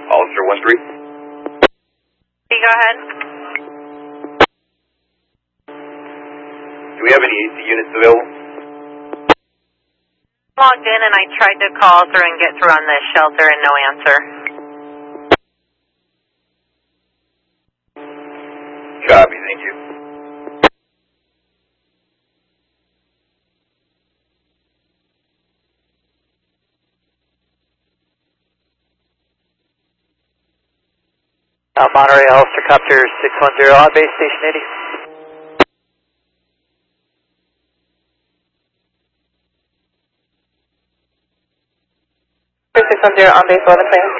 Hollister 1-3. Go ahead. Do we have any AC units available? Logged in and I tried to call through and get through on the shelter and no answer. Copy, thank you. Monterey Hollister Copter 610 on base station 80. 610 on base 11 Plains.